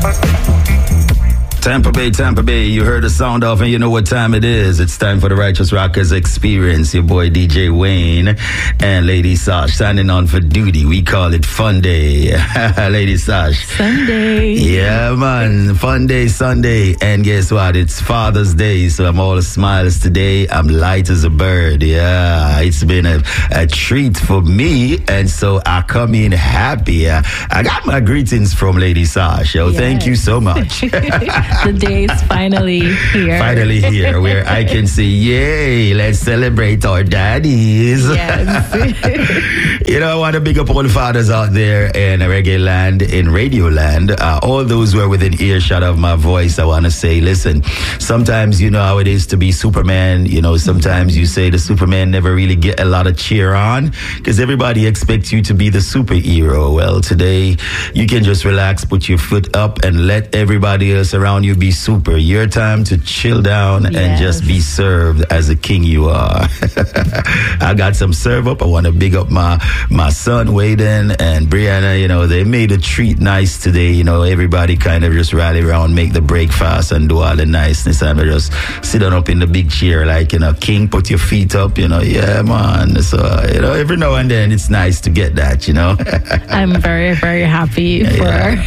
Tampa Bay, you heard the sound off and you know what time it is. It's time for the Righteous Rockers Experience. Your boy DJ Wayne and Lady Sash standing on for duty. We call it Fun Day. Lady Sash. Sunday. Yeah, man. Fun Day, Sunday. And guess what? It's Father's Day, so I'm all smiles today. I'm light as a bird. Yeah, it's been a treat for me, and so I come in happy. I got my greetings from Lady Sash. Yo, thank you so much. The day is finally here. Finally here, where I can say, yay, let's celebrate our daddies. Yes. You know, I want to big up all the fathers out there in reggae land, in radio land, all those who are within earshot of my voice. I want to say, listen, sometimes you know how it is to be Superman. You know, sometimes you say the Superman never really get a lot of cheer on because everybody expects you to be the superhero. Well, today you can just relax, put your foot up and let everybody else around you be super. Your time to chill down and just be served as a king you are. I got some serve up. I want to big up my son Waden and Brianna. You know, they made a treat nice today. You know, everybody kind of just rally around, make the breakfast and do all the niceness, and we just sit on up in the big chair like, you know, king, put your feet up, you know. Yeah, man. So, you know, every now and then it's nice to get that, you know. I'm very, very happy for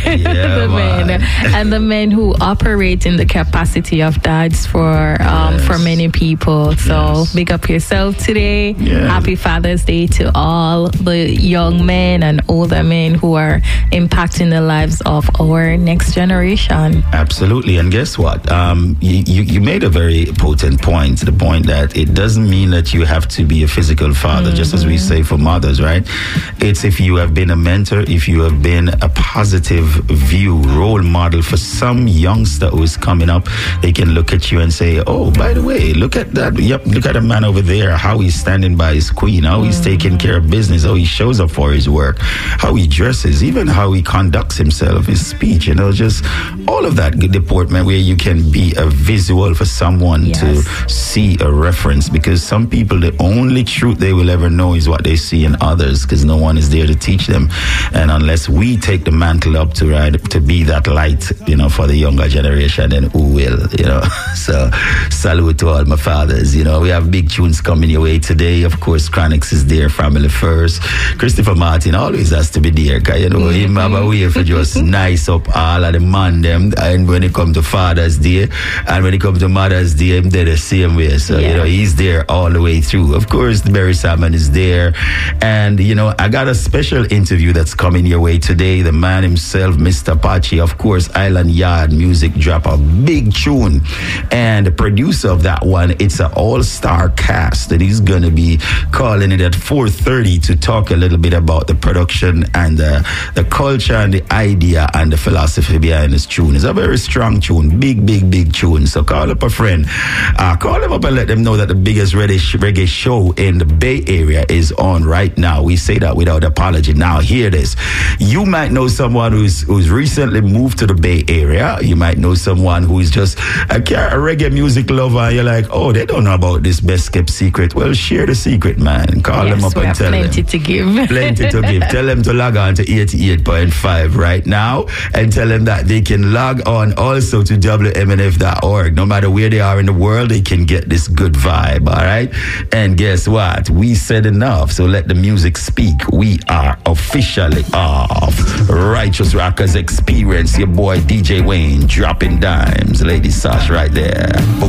the men and the men who operate in the capacity of dads for many people. So big up yourself today. Happy Father's Day to all the young men and older men who are impacting the lives of our next generation. Absolutely. And guess what? You made a very potent point, the point that it doesn't mean that you have to be a physical father, just as we say for mothers, right? It's if you have been a mentor, if you have been a positive view, role model for some youngster who is coming up, they can look at you and say, oh, by the way, look at that. Yep, look at a man over there, how he's standing by his queen, how he's taking care of business, how he shows up for his work, how he dresses, even how he conducts himself, his speech, you know, just all of that good deportment where you can be a visual for someone to see a reference, because some people, the only truth they will ever know is what they see in others, because no one is there to teach them. And unless we take the mantle up to be that light, you know, for the younger generation, then who will, you know? So salute to all my fathers. You know, we have big tunes coming your way today. Of course, Chronix is there, Family First. Christopher Martin always has to be there, because, you know, him have a way for just nice up all of the man them. And when it comes to Father's Day and when it comes to Mother's Day, they're the same way. So, you know, he's there all the way through. Of course, Barry Salmon is there. And, you know, I got a special interview that's coming your way today. The man himself, Mr. Pachi, of course, Island Yard Music, drop a big tune. And the producer of that one, it's an all-star cast that he's going to be calling it at 4:30 to talk a little bit about the production and the culture and the idea and the philosophy behind this tune. It's a very strong tune, big tune. So call up a friend, call them up and let them know that the biggest reggae show in the Bay Area is on right now. We say that without apology. Now hear this. You might know someone who's recently moved to the Bay Area. You might know someone who is just a reggae music lover, and you're like, oh, they don't know about this best kept secret. Well, share the secret, man. Call them up and tell them. Plenty to give. Plenty to give. Tell them to log on to 88.5 right now, and tell them that they can log on also to WMNF.org. No matter where they are in the world, they can get this good vibe, all right? And guess what? We said enough, so let the music speak. We are officially off. Righteous Rockers Experience. Your boy DJ Wayne dropping dimes. Lady Sash right there.